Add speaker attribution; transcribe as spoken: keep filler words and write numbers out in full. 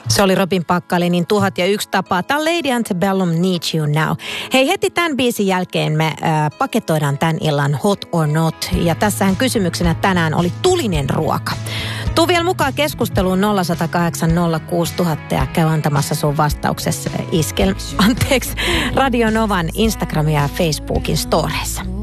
Speaker 1: Se oli Robin Packalinin tuhat ja yksi tapaa. Tämä on Lady Antebellum Need You Now. Hei, heti tämän biisin jälkeen me äh, paketoidaan tämän illan Hot or Not. Ja tässähän kysymyksenä tänään oli tulinen ruoka. Tuu vielä mukaan keskusteluun nolla yksi nolla kahdeksan nolla kuusi nolla nolla nolla ja käy antamassa sun vastauksessa iskel, anteeksi, Radio Novan Instagram ja Facebookin storeissa.